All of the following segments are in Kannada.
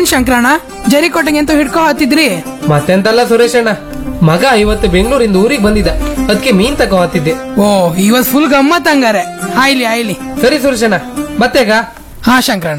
ಏನ್ ಶಂಕರಣ್ಣ ಜರಿಕೋಟೆಗೆ ಅಂತ ಹಿಡ್ಕೊ ಹತ್ತಿದ್ರಿ? ಮತ್ತೆಂತಲ್ಲ ಸುರೇಶಣ್ಣ, ಮಗ ಇವತ್ತು ಬೆಂಗಳೂರಿಂದ ಊರಿಗೆ ಬಂದಿದ್ದ, ಅದಕ್ಕೆ ಮೀನ್ ತಗೋ ಹತ್ತಿದ್ದೆ. ಓ, ಇವತ್ ಫುಲ್ ಗಮ್ಮತ್ ಹಂಗಾರೆ. ಆಯ್ಲಿ ಆಯ್ಲಿ. ಸರಿ ಸುರೇಶಣ್ಣ, ಮತ್ತೆಗ? ಹಾ ಶಂಕರಣ್ಣ.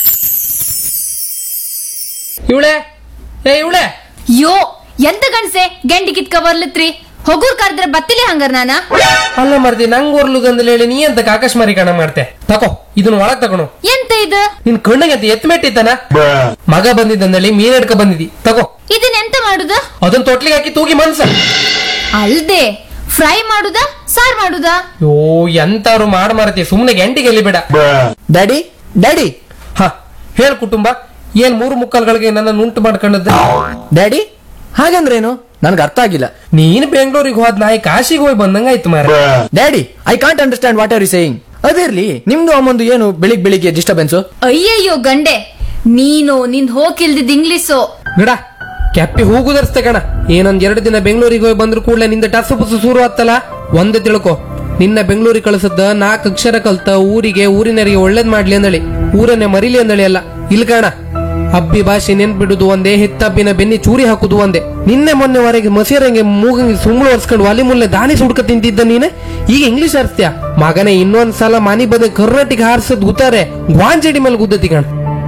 ಇವಳೆ ಇವಳೆ ಯೋ ಎಂತ ಗಣಸೆ ಗೆಂಡಿ ಕಿತ್ಕ ಬರ್ಲತ್ರಿ? ಹೊಗೂರ್ ಕರೆದ್ರೆ ಬತ್ತಿಲಿ ಹಂಗಾರ ನಾನ? ಅಲ್ಲ ಮರ್ದಿ, ನಂಗ್ ಓರ್ಲುಗಂದಲ ಹೇಳಿ ನೀ ಅಂತ ಆಕಾಶಮಾರಿ ಕಣ ಮಾಡ್ತೆ. ತಕೋ ಇದನ್ನ ಒಳಗ್ ತಗೊಂಡು. ಎಂತ ಇದು? ನಿನ್ ಕಣ್ಣಿಗೆ ಅಂತ ಎತ್ ಮೆಟ್ಟಿತ್ತಾನ? ಮಗ ಬಂದಿದ್ದಂದಲ್ಲಿ ಮೀನ್ ಹಿಡ್ಕ ಬಂದಿದಿ, ತಗೋ. ಇದನ್ನ ಎಂತ ಮಾಡುದ? ಅದನ್ನ ತೊಟ್ಲಿಗೆ ಹಾಕಿ ತೂಗಿ ಮನ್ಸ. ಅಲ್ದೆ ಫ್ರೈ ಮಾಡುದ, ಸಾರ್ ಮಾಡುದ? ಯೋ ಎಂತಾರು ಮಾಡ್ ಮಾರತಿ, ಸುಮ್ನೆ ಗಂಟಿಗೆ ಎಲ್ಲಿ ಬೇಡ. ಡ್ಯಾಡಿ ಡ್ಯಾಡಿ, ಹ ಹೇಳ್ ಕುಟುಂಬ, ಏನ್ ಮೂರು ಮುಕ್ಕಲ್ಗಳಿಗೆ ನನ್ನ ಉಂಟು ಮಾಡ್ಕೊಂಡದ್ದು? ಡ್ಯಾಡಿ ಹಾಗಂದ್ರೇನು? ನನ್ಗೆ ಅರ್ಥ ಆಗಿಲ್ಲ. ನೀನ್ ಬೆಂಗಳೂರಿಗೆ ಹೋದ್ ನಾಯಿ ಕಾಶಿಗೆ ಹೋಗಿ ಬಂದಂಗಾಯ್ತು ಮಾರ. Daddy, I can't understand what are you saying. ಅದಿರ್ಲಿ, ನಿಮ್ದು ಅಮ್ಮಂದು ಏನು ಬೆಳಿಗ್ಗೆ ಡಿಸ್ಟರ್ಬೆನ್ಸ್? ಅಯ್ಯಯ್ಯೋ ಗಂಡೆ, ನೀನು ನಿಂದ್ ಹೋಗಿಲ್ದಿದ್ ಇಂಗ್ಲಿಷು. ಗಿಡ ಕೆಪ್ಪಿ ಹೂಗುದರ್ಸ್ತೆ ಕಣ. ಏನೊಂದ್ 2 ದಿನ ಬೆಂಗಳೂರಿಗೆ ಹೋಗಿ ಬಂದ್ರು ಕೂಡಲೇ ನಿಂದ ಟಸು ಪುಸು ಶುರು ಆತ್ತಲ್ಲ. ಒಂದೇ ತಿಳ್ಕೊ, ನಿನ್ನ ಬೆಂಗಳೂರಿಗೆ ಕಳಿಸದ 4 ಅಕ್ಷರ ಕಲ್ತ ಊರಿಗೆ, ಊರಿನರಿಗೆ ಒಳ್ಳೇದ್ ಮಾಡ್ಲಿ ಅಂದಳಿ, ಊರನ್ನೇ ಮರಿಲಿ ಅಂದಳಿ ಅಲ್ಲ. ಇಲ್ ಕಾಣ, ಅಬ್ಬಿ ಭಾಷೆ ನೆನ್ಪಿಡುದು ಒಂದೇ, ಹಿತ್ತಬ್ಬಿನ ಬೆನ್ನಿ ಚೂರಿ ಹಾಕುದು ಒಂದೇ. ನಿನ್ನೆ ಮೊನ್ನೆವರೆಗೆ ಮಸೀರಂಗೆ ಮೂಗಂಗೆ ಸುಂಬಳು ಒರ್ಸ್ಕೊಂಡು ಒಲಿ ಮುಲ್ಲೆ ದಾನಿ ಸುಡ್ಕ ತಿಂತಿದ್ದ ನೀನೆ, ಈಗ ಇಂಗ್ಲಿಷ್ ಆರಿಸ್ತೀಯ ಮಗನೇ. ಇನ್ನೊಂದ್ಸಲ ಮನಿ ಬದ ಕರ್ನಾಟಕ ಹಾರಿಸದ್ ಗುತ್ತಾರೆ, ಗ್ವಾಂಜಡಿ ಮೇಲೆ ಗುದ್ದತಿ ಕಣ.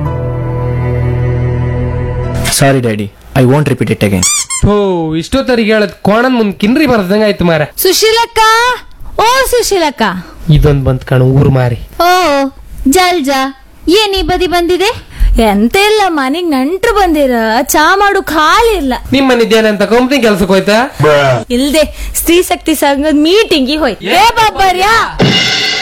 ಸಾರಿ daddy, I want repeat it again. ಹೋ, ಇಷ್ಟೊತ್ತರಿಗೆ ಹೇಳದ್ ಕೋಣನ್ ಮುಂದ್ ಕಿನ್ರಿ ಬರ್ದಂಗ ಆಯ್ತು ಮಾರ. ಸುಶೀಲಕ್ಕ, ಓ ಸುಶೀಲಕ್ಕ. ಇದೊಂದ್ ಬಂತ್ ಕಣ ಊರ್ ಮಾರಿ. ಓ ಜಲ್ಜಾ, ಏನ್ ಈ ಬದಿ ಬಂದಿದೆ? ಎಂತ ಇಲ್ಲ, ಮನೆಗ್ ನೆಂಟ್ರು ಬಂದಿರ, ಚಾ ಮಾಡು ಖಾಲಿ ಇಲ್ಲ. ನಿಮ್ಮ ಮನಿದ್ದೇನೆ ಅಂತ ಕಂಪ್ನಿ ಕೆಲ್ಸಕ್ಕೆ ಹೋಯ್ತಾ? ಇಲ್ದೆ ಸ್ತ್ರೀ ಶಕ್ತಿ ಸಂಘದ ಮೀಟಿಂಗ್ ಹೋಯ್. ಏ ಬಾಬರ್ಯಾ